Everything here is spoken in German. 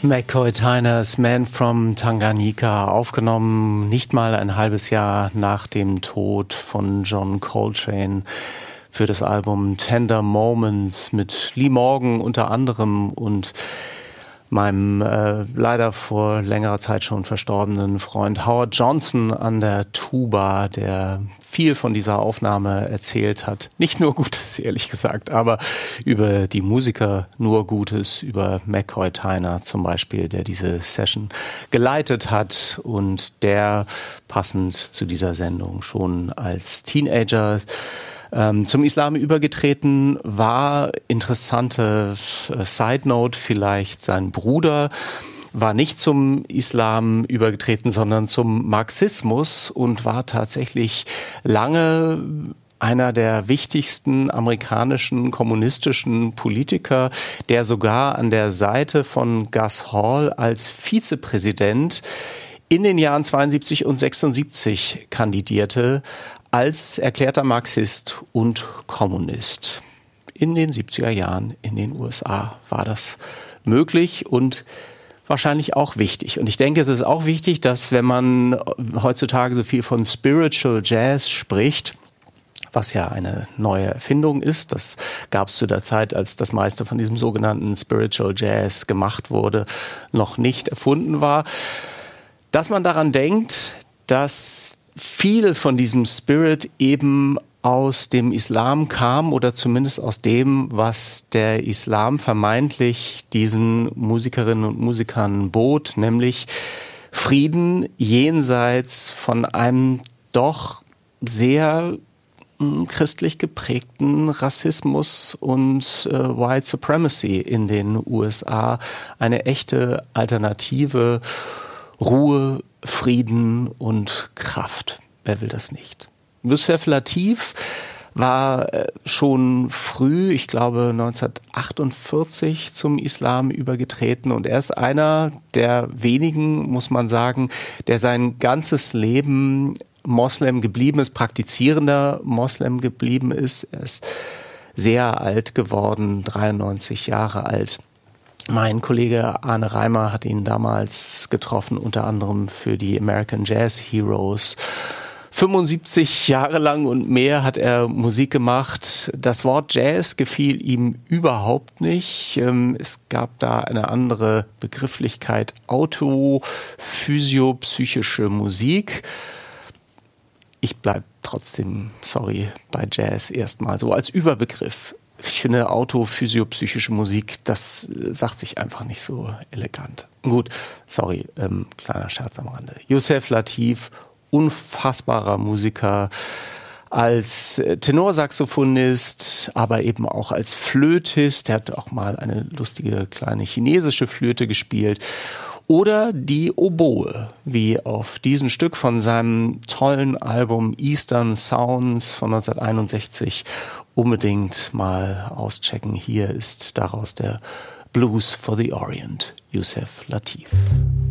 McCoy Tyners Man from Tanganyika, aufgenommen nicht mal ein halbes Jahr nach dem Tod von John Coltrane für das Album Tender Moments mit Lee Morgan unter anderem und meinem leider vor längerer Zeit schon verstorbenen Freund Howard Johnson an der Tuba, der viel von dieser Aufnahme erzählt hat. Nicht nur Gutes, ehrlich gesagt, aber über die Musiker nur Gutes, über McCoy Tyner zum Beispiel, der diese Session geleitet hat und der passend zu dieser Sendung schon als Teenager zum Islam übergetreten war. Interessante Side Note vielleicht, sein Bruder war nicht zum Islam übergetreten, sondern zum Marxismus und war tatsächlich lange einer der wichtigsten amerikanischen kommunistischen Politiker, der sogar an der Seite von Gus Hall als Vizepräsident in den Jahren 72 und 76 kandidierte, als erklärter Marxist und Kommunist. In den 70er Jahren in den USA war das möglich und wahrscheinlich auch wichtig. Und ich denke, es ist auch wichtig, dass wenn man heutzutage so viel von Spiritual Jazz spricht, was ja eine neue Erfindung ist, das gab es zu der Zeit, als das meiste von diesem sogenannten Spiritual Jazz gemacht wurde, noch nicht erfunden war, dass man daran denkt, dass viel von diesem Spirit eben aus dem Islam kam oder zumindest aus dem, was der Islam vermeintlich diesen Musikerinnen und Musikern bot, nämlich Frieden jenseits von einem doch sehr christlich geprägten Rassismus und White Supremacy in den USA. Eine echte Alternative, Ruhe, Frieden und Kraft. Wer will das nicht? Yusef Lateef war schon früh, ich glaube 1948, zum Islam übergetreten und er ist einer der wenigen, muss man sagen, der sein ganzes Leben Moslem geblieben ist, praktizierender Moslem geblieben ist. Er ist sehr alt geworden, 93 Jahre alt. Mein Kollege Arne Reimer hat ihn damals getroffen, unter anderem für die American Jazz Heroes. 75 Jahre lang und mehr hat er Musik gemacht. Das Wort Jazz gefiel ihm überhaupt nicht. Es gab da eine andere Begrifflichkeit, autophysiopsychische Musik. Ich bleib trotzdem, bei Jazz erstmal so als Überbegriff. Ich finde, autophysiopsychische Musik, das sagt sich einfach nicht so elegant. Gut, kleiner Scherz am Rande. Yusef Lateef, unfassbarer Musiker, als Tenorsaxophonist, aber eben auch als Flötist. Er hat auch mal eine lustige kleine chinesische Flöte gespielt. Oder die Oboe, wie auf diesem Stück von seinem tollen Album Eastern Sounds von 1961 unbedingt mal auschecken. Hier ist daraus der Blues for the Orient, Yusef Lateef.